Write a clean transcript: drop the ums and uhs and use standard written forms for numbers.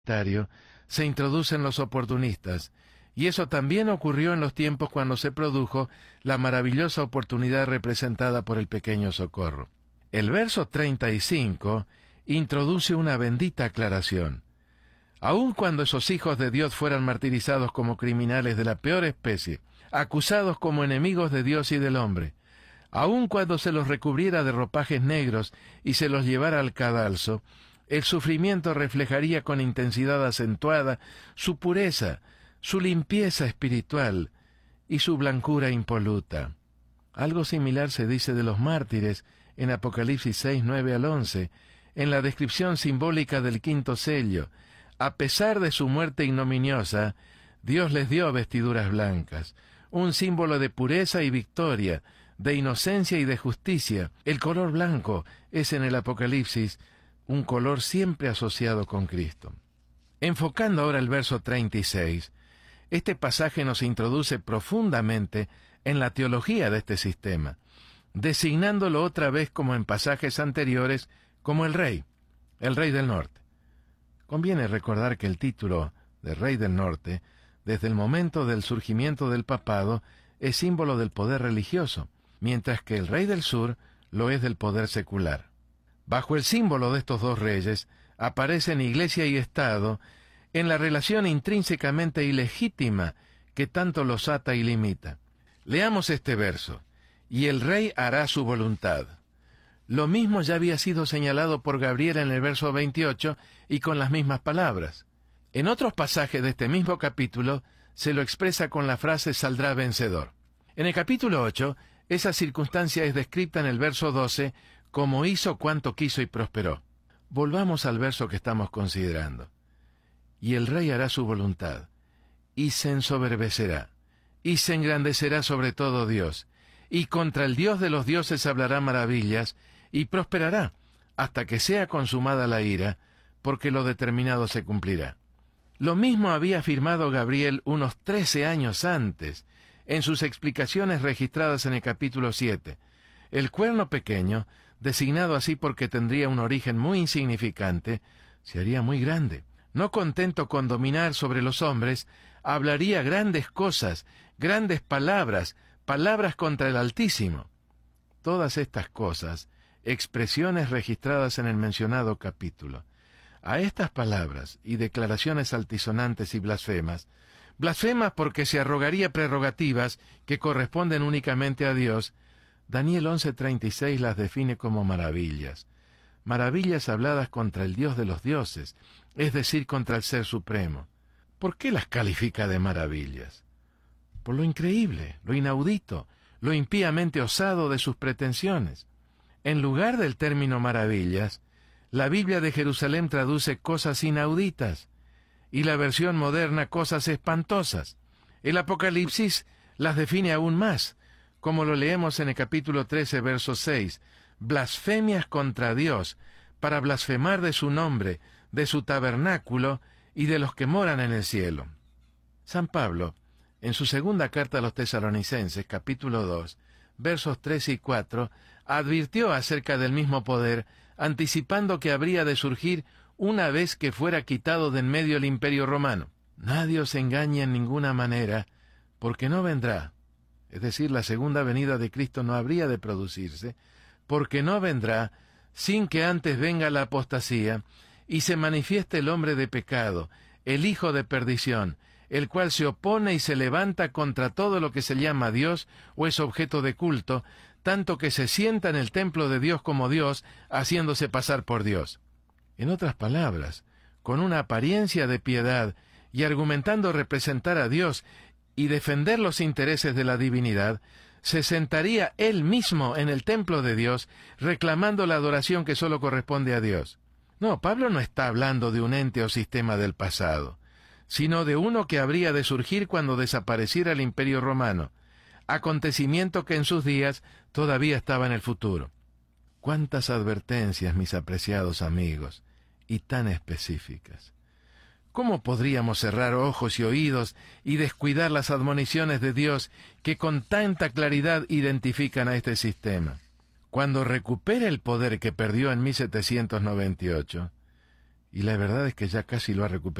se introducen los oportunistas, y eso también ocurrió en los tiempos cuando se produjo la maravillosa oportunidad representada por el pequeño Socorro. El verso 35 introduce una bendita aclaración. Aun cuando esos hijos de Dios fueran martirizados como criminales de la peor especie, acusados como enemigos de Dios y del hombre, aun cuando se los recubriera de ropajes negros y se los llevara al cadalso, el sufrimiento reflejaría con intensidad acentuada su pureza, su limpieza espiritual y su blancura impoluta. Algo similar se dice de los mártires en Apocalipsis 6, 9 al 11, en la descripción simbólica del quinto sello. A pesar de su muerte ignominiosa, Dios les dio vestiduras blancas, un símbolo de pureza y victoria, de inocencia y de justicia. El color blanco es en el Apocalipsis un color siempre asociado con Cristo. Enfocando ahora el verso 36, este pasaje nos introduce profundamente en la teología de este sistema, designándolo otra vez como en pasajes anteriores como el Rey del Norte. Conviene recordar que el título de Rey del Norte, desde el momento del surgimiento del papado, es símbolo del poder religioso, mientras que el Rey del Sur lo es del poder secular. Bajo el símbolo de estos dos reyes, aparecen Iglesia y Estado en la relación intrínsecamente ilegítima que tanto los ata y limita. Leamos este verso: y el Rey hará su voluntad. Lo mismo ya había sido señalado por Gabriel en el verso 28 y con las mismas palabras. En otros pasajes de este mismo capítulo se lo expresa con la frase saldrá vencedor. En el capítulo 8, esa circunstancia es descrita en el verso 12 como hizo cuanto quiso y prosperó. Volvamos al verso que estamos considerando. Y el Rey hará su voluntad, y se ensoberbecerá, y se engrandecerá sobre todo Dios, y contra el Dios de los dioses hablará maravillas, y prosperará, hasta que sea consumada la ira, porque lo determinado se cumplirá. Lo mismo había afirmado Gabriel unos 13 años antes, en sus explicaciones registradas en el capítulo 7. El cuerno pequeño, designado así porque tendría un origen muy insignificante, se haría muy grande. No contento con dominar sobre los hombres, hablaría grandes cosas, grandes palabras, palabras contra el Altísimo. Todas estas cosas, expresiones registradas en el mencionado capítulo. A estas palabras y declaraciones altisonantes y blasfemas porque se arrogaría prerrogativas que corresponden únicamente a Dios, Daniel 11:36 las define como maravillas. Maravillas habladas contra el Dios de los dioses, es decir, contra el Ser Supremo. ¿Por qué las califica de maravillas? Por lo increíble, lo inaudito, lo impíamente osado de sus pretensiones. En lugar del término maravillas, la Biblia de Jerusalén traduce cosas inauditas, y la versión moderna cosas espantosas. El Apocalipsis las define aún más, como lo leemos en el capítulo 13, verso 6, blasfemias contra Dios, para blasfemar de su nombre, de su tabernáculo y de los que moran en el cielo. San Pablo, en su segunda carta a los Tesalonicenses, capítulo 2, versos 3 y 4, advirtió acerca del mismo poder, anticipando que habría de surgir una vez que fuera quitado de en medio el imperio romano. Nadie os engañe en ninguna manera, porque no vendrá, es decir, la segunda venida de Cristo no habría de producirse, porque no vendrá sin que antes venga la apostasía y se manifieste el hombre de pecado, el hijo de perdición, el cual se opone y se levanta contra todo lo que se llama Dios o es objeto de culto, tanto que se sienta en el templo de Dios como Dios, haciéndose pasar por Dios. En otras palabras, con una apariencia de piedad y argumentando representar a Dios y defender los intereses de la divinidad, se sentaría él mismo en el templo de Dios, reclamando la adoración que solo corresponde a Dios. No, Pablo no está hablando de un ente o sistema del pasado, sino de uno que habría de surgir cuando desapareciera el imperio romano, acontecimiento que en sus días todavía estaba en el futuro. Cuántas advertencias, mis apreciados amigos, y tan específicas. ¿Cómo podríamos cerrar ojos y oídos y descuidar las admoniciones de Dios que con tanta claridad identifican a este sistema? Cuando recupere el poder que perdió en 1798, y la verdad es que ya casi lo ha recuperado.